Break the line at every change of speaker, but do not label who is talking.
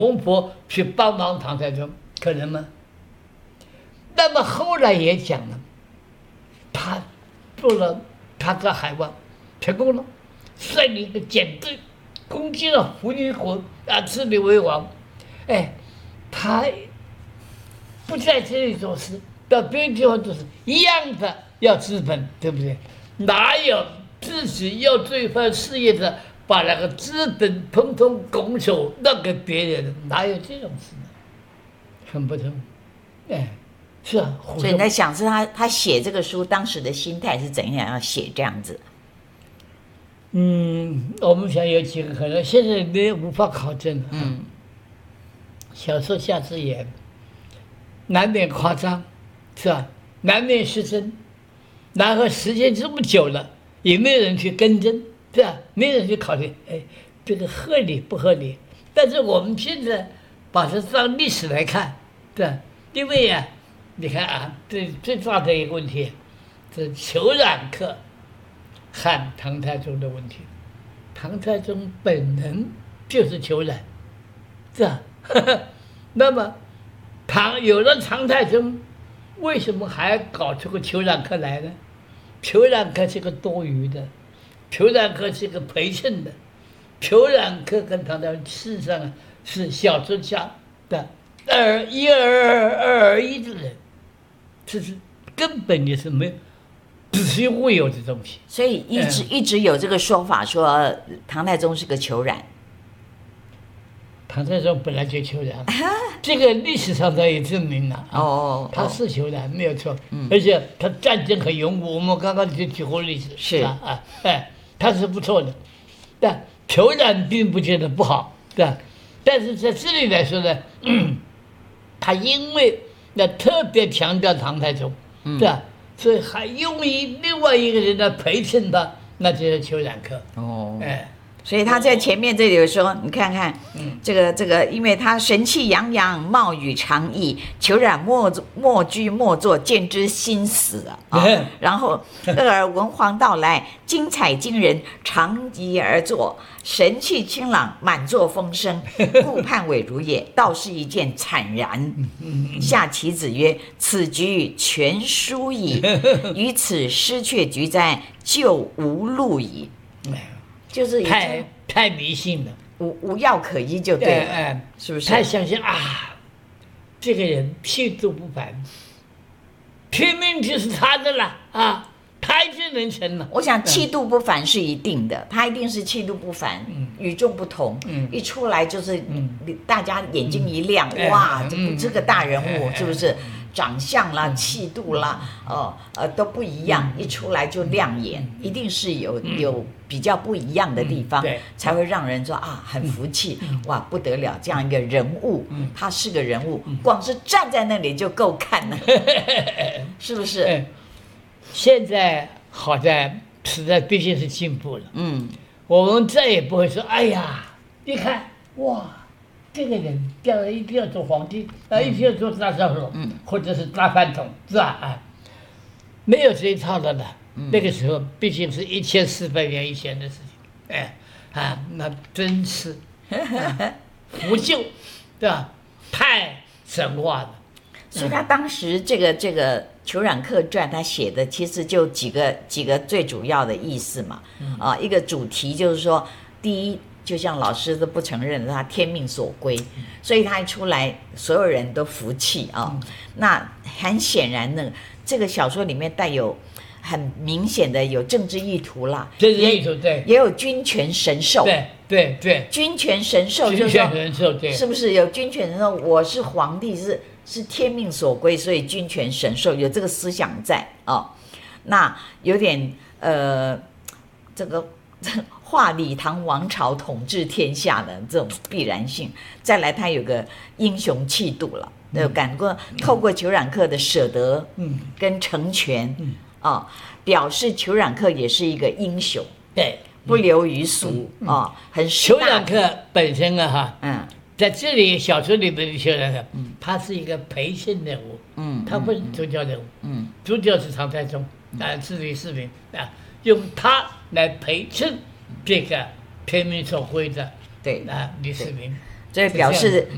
公婆去帮忙唐太宗，可能吗？那么后来也讲了，他做了，他在海外成功了，率领一个舰队攻击了伏羲国自立为王。哎，他不在这里做事，到别的地方做事一样的要资本，对不对？哪有自己要做一番事业的，把那个资本统统拱手让给别人？哪有这种事呢？很不同，哎，是啊。
所以你在想，是他写这个书当时的心态是怎样，要写这样子？
我们想有几个可能，现在也无法考证。小说下之言，难免夸张，是吧？难免失真。然后时间这么久了，也没有人去更正，是吧？没有人去考虑，哎，这个合理不合理？但是我们现在把它当历史来看，对吧？因为呀，你看啊，最大的一个问题，是裘冉克和唐太宗的问题。唐太宗本人就是裘冉，是吧？那么有了唐太宗，为什么还搞出个裘冉克来呢？裘冉克是个多余的，裘冉克是个陪衬的，裘冉克跟唐太宗事实上是小说家的二而一的人，这是根本就是没有子虚乌有的东西。
所以一直有这个说法，说唐太宗是个裘冉。
唐太宗本来就裘冉，这个历史上他也证明了他是裘冉没有错，而且他战争很勇武，我们刚刚就举过例子，
是
他是不错的，但裘冉并不觉得不好，对吧？但是在这里来说呢，他因为要特别强调唐太宗，对吧？所以还用于另外一个人来陪衬他，那就是裘冉克。
所以他在前面这里有说，你看看，这个，因为他神气洋洋，貌与常异，裘冉莫居莫坐，见之心死然后俄尔文皇到来，精彩惊人，长揖而坐，神气清朗，满座风生，顾盼尾如也，倒是一件惨然。下棋子曰：“此局全输矣，于此失却局哉，就无路矣。”就是
太迷信了，
无药可医就对了，是不是？
太相信这个人气度不凡，天命就是他的了他一定能成了。
我想气度不凡是一定的，他一定是气度不凡，与众不同。一出来就是大家眼睛一亮，哇，这个大人物是不是？长相啦、气度啦，都不一样，一出来就亮眼，一定是有比较不一样的地方，才会让人说很服气，哇，不得了，这样一个人物，他是个人物，光是站在那里就够看了，是不是？
现在好在时代毕竟是进步了，我们再也不会说，哎呀，你看，哇。这个人将来一定要做皇帝一定要做大少数，或者是大饭桶，是吧？没有这一套的了。那个时候毕竟是1400年以前的事情，那真是腐朽，对吧？太神话了。
所以他当时这个《裘冉客传》他写的其实就几个最主要的意思嘛，一个主题就是说，第一。就像老师都不承认他天命所归，所以他一出来，所有人都服气那很显然呢，这个小说里面带有很明显的有政治意图啦，
政治意图对，
也有君权神授，
对，
君权神授就是说，对，是不是有君权神授？我是皇帝，是天命所归，所以君权神授有这个思想在那有点这个。化李唐王朝统治天下的这种必然性，再来他有个英雄气度了，感过透过裘冉克的舍得，跟成全，表示裘冉克也是一个英雄，
对，
不流于俗很
裘冉克本身在这里小说里面的裘冉克，他是一个陪衬人物，他不是主角人物，主角是唐太宗自立士兵用他来陪衬这个天命所归的李世民，
这表示